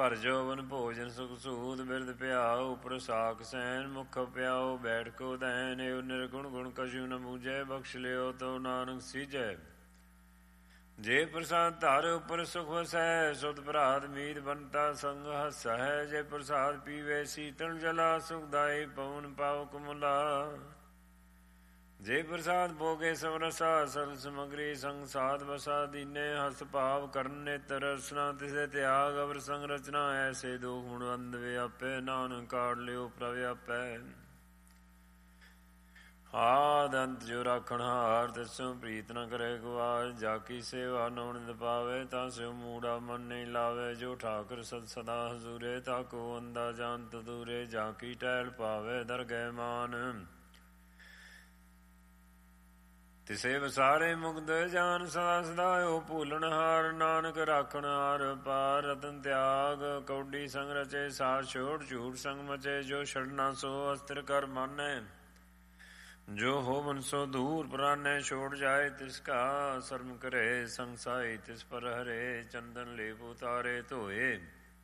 ਭਰ ਜੋਵਨ ਭੋਜਨ ਸੁਖ ਸੂਦ ਬਿਰਦ ਪਿਆਉ ਪ੍ਰਸਾਕ ਸੈਨ ਮੁਖ ਪਿਆਉ ਬੈਠ ਕੋ ਦੈਨ ਏਉ ਨਿਰਗੁਣ ਗੁਣ ਕਛੂ ਨ ਬੂਝੈ ਬਖਸ਼ ਲਿਓ ਤੋ ਨਾਨਕ ਸੀਜੈ ਜੇ ਪ੍ਰਸਾਦ ਧਰ ਉਪਰ ਸੁਖ ਵਸੈ ਸੁਧ ਭਰਾਤ ਮੀਤ ਬੰਤਾ ਸੰਗ ਹਸੈ ਜੇ ਪ੍ਰਸਾਦ ਪੀਵੇ ਸੀਤਲ ਜਲਾ ਸੁਖਦਾਈ ਪਵਨ ਪਾਉ ਕੁਮਲਾ ਜੇ ਪ੍ਰਸਾਦ ਭੋਗੇ ਸਭ ਰਸਾ ਸਰਲ ਸਮਗਰੀ ਸੰਗ ਸਾਧ ਵਸਾ ਦੀਨੇ ਹਸ ਭਾਵ ਕਰਨ ਨੇਤਰ ਰਸਨਾ ਤਿਸੇ ਤਿਆਗ ਅਵਰ ਸੰਗ ਰਚਨਾ ਐਸੇ ਦੁਖ ਮੁੜ ਅੰਧ ਵਿਆਪੈ ਨਾਨਕ ਕਾਢ ਲਿਓ ਪ੍ਰਭ ਆਪੈ ਆਦਿ ਅੰਤ ਜੋ ਰਾਖਣ ਹਾਰ ਤਿਸੋਂ ਪ੍ਰੀਤ ਨ ਕਰੇ ਗਵਾਰ ਜਾ ਕੀ ਸੇਵਾ ਨੋ ਨਿਤ ਪਾਵੇ ਤਾਂ ਸਿਉ ਮੂੜਾ ਮਨ ਨਹੀਂ ਲਾਵੇ ਜੋ ਠਾਕੁਰ ਸਦ ਸਦਾ ਹਜ਼ੂਰੇ ਤਾ ਕੋ ਅੰਦਾ ਜਾਣਤ ਦੂਰੇ ਜਾ ਕੀ ਟਹਿਲ ਪਾਵੇ ਦਰਗਹਿ ਮਾਨ ਤਿਸੇ ਵਸਾਰੇ ਮੁਕਤ ਜਾਨ ਸਦਾ ਸਦਾਇਓ ਭੂਲਣ ਹਾਰ ਨਾਨਕ ਰਾਖਣ ਹਾਰ ਪਾਰ ਰਤਨ ਤਿਆਗ ਕੌਡੀ ਸੰਗ ਰਚੇ ਸਾਰ ਛੋੜ ਝੂਠ ਸੰਗ ਮਚੇ ਜੋ ਛੜਨਾ ਸੋ ਅਸਤਰ ਕਰ ਮਾਨੈ ਜੋ ਹੋਵਨ ਸੋ ਦੂਰ ਪ੍ਰਾਨੈ ਛੋੜ ਜਾਏ ਤਿਸ ਕਾ ਸ਼ਰਮ ਕਰੇ ਸੰਸਾਈ ਤਿਸ ਪਰ ਹਰੇ ਚੰਦਨ ਲੇਪ ਉਤਾਰੇ ਧੋਏ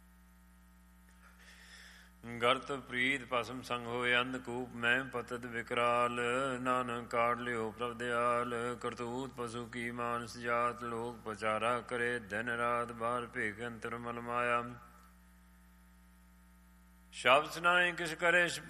ਗਰਤ ਪ੍ਰੀਤ ਭਸਮ ਸੰਗ ਹੋਏ ਅੰਧਕੂਪ ਮੈਂ ਪਤਤ ਵਿਕਰਾਲ ਨਾਨਕ ਕਾਢ ਲਿਓ ਪ੍ਰਭ ਦਿਆਲ ਕਰਤੂਤ ਪਸ਼ੂ ਕੀ ਮਾਨਸ ਜਾਤ ਲੋਕ ਪਚਾਰਾ ਕਰੇ ਦਿਨ ਰਾਤ ਬਾਹਰ ਭੇਖ ਅੰਤਰ ਮਲ ਮਾਇਆ ਸ਼ਬਦ ਸੁਨਾਏ ਕਿਸ ਕਰੇ